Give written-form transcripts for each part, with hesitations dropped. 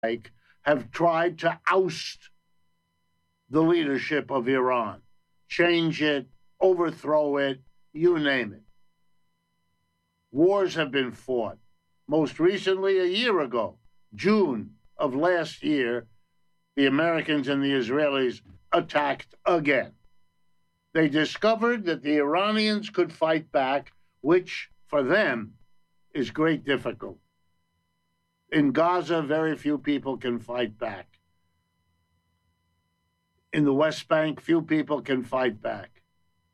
like have tried to oust the leadership of Iran, change it, overthrow it, you name it. Wars have been fought. Most recently, a year ago, June of last year, the Americans and the Israelis attacked again. They discovered that the Iranians could fight back, which for them is great difficult. In Gaza, very few people can fight back. In the West Bank, few people can fight back.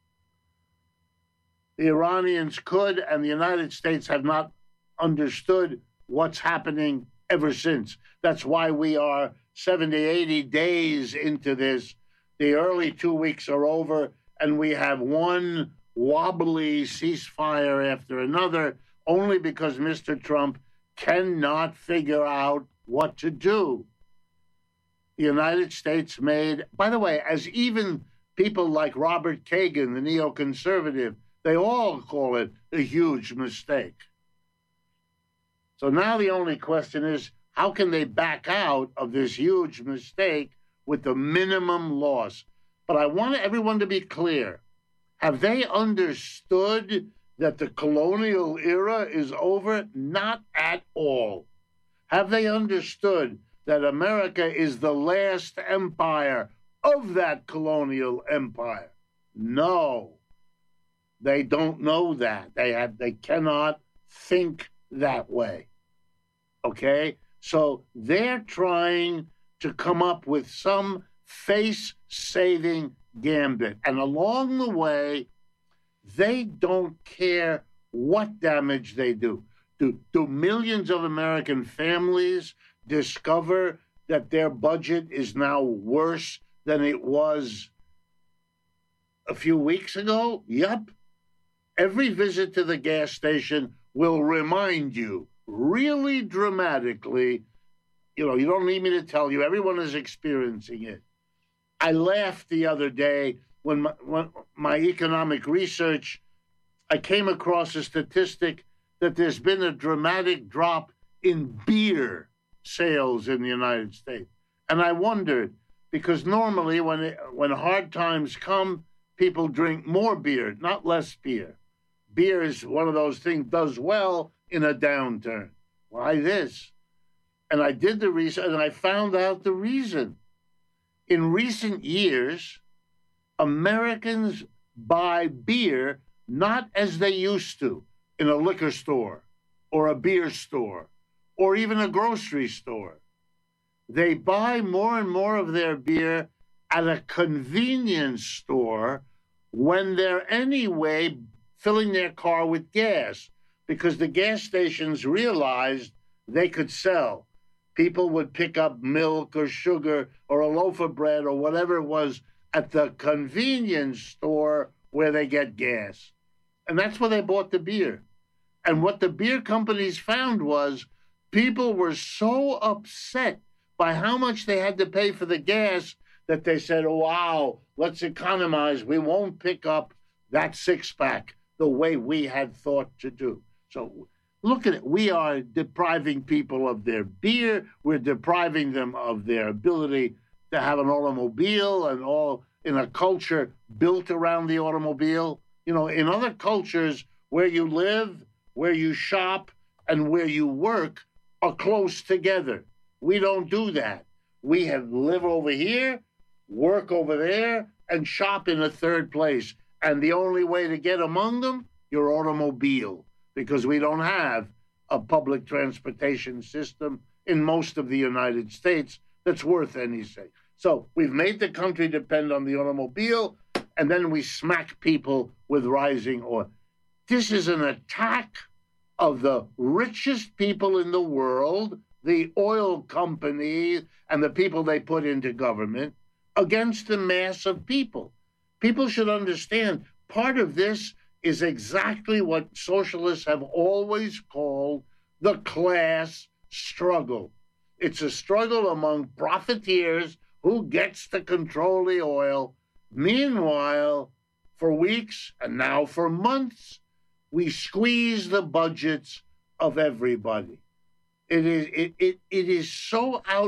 The Iranians could, and the United States have not understood what's happening ever since. That's why we are 70, 80 days into this. The early 2 weeks are over, and we have one wobbly ceasefire after another, only because Mr. Trump cannot figure out what to do. The United States made, by the way, as even people like Robert Kagan, the neoconservative, they all call it a huge mistake. So now the only question is, how can they back out of this huge mistake with the minimum loss? But I want everyone to be clear. Have they understood that the colonial era is over? Not at all. Have they understood that America is the last empire of that colonial empire? No. They don't know that. They cannot think that way. Okay? So they're trying to come up with some face-saving gambit. And along the way, they don't care what damage they do. Do millions of American families discover that their budget is now worse than it was a few weeks ago? Yep. Every visit to the gas station will remind you really dramatically, you don't need me to tell you, everyone is experiencing it. I laughed the other day when my economic research, I came across a statistic that there's been a dramatic drop in beer sales in the United States. And I wondered, because normally when hard times come, people drink more beer, not less beer. Beer is one of those things does well in a downturn. Why this? And I did the research, and I found out the reason. In recent years, Americans buy beer not as they used to in a liquor store or a beer store or even a grocery store. They buy more and more of their beer at a convenience store when they're anyway filling their car with gas, because the gas stations realized they could sell. People would pick up milk or sugar or a loaf of bread or whatever it was at the convenience store where they get gas. And that's where they bought the beer. And what the beer companies found was people were so upset by how much they had to pay for the gas that they said, oh, wow, let's economize. We won't pick up that six-pack the way we had thought to do. So look at it. We are depriving people of their beer. We're depriving them of their ability to have an automobile and all in a culture built around the automobile. In other cultures, where you live, where you shop, and where you work are close together. We don't do that. We have live over here, work over there, and shop in a third place. And the only way to get among them, your automobile, because we don't have a public transportation system in most of the United States that's worth anything. So we've made the country depend on the automobile, and then we smack people with rising oil. This is an attack of the richest people in the world, the oil companies and the people they put into government, against the mass of people. People should understand part of this is exactly what socialists have always called the class struggle. It's a struggle among profiteers who gets to control the oil. Meanwhile, for weeks and now for months, we squeeze the budgets of everybody. It is so out